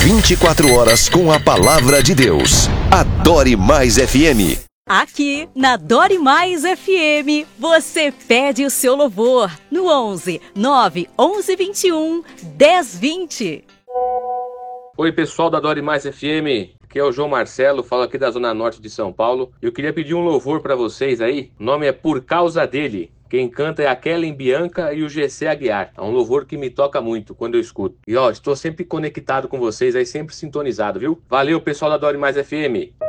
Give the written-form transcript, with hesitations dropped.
24 horas com a palavra de Deus. Adore Mais FM. Aqui na Adore Mais FM, você pede o seu louvor no 11 9 11 21 10 20. Oi, pessoal da Adore Mais FM. Aqui é o João Marcelo, falo aqui da Zona Norte de São Paulo. Eu queria pedir um louvor para vocês aí. O nome é Por Causa Dele. Quem canta é a Kellen Bianca e o GC Aguiar. É um louvor que me toca muito quando eu escuto. E estou sempre conectado com vocês aí, sempre sintonizado, viu? Valeu, pessoal da Adore Mais FM.